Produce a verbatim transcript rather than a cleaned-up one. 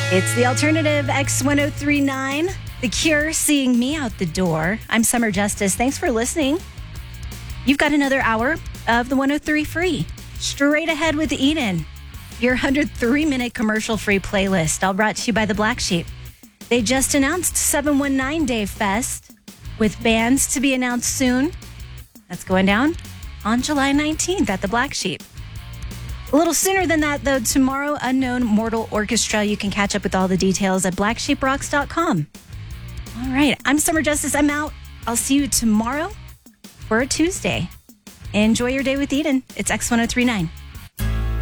It's the alternative X ten thirty-nine. The Cure, Seeing Me Out the Door. I'm Summer Justice. Thanks for listening. You've got another hour of the one oh three Free. Straight ahead with Eden. Your one hundred three minute commercial-free playlist, all brought to you by the Black Sheep. They just announced seven one nine Dave Fest with bands to be announced soon. That's going down on July nineteenth at the Black Sheep. A little sooner than that, though, tomorrow, Unknown Mortal Orchestra. You can catch up with all the details at black sheep rocks dot com. All right, I'm Summer Justice. I'm out. I'll see you tomorrow for a Tuesday. Enjoy your day with Eden. It's X ten thirty-nine.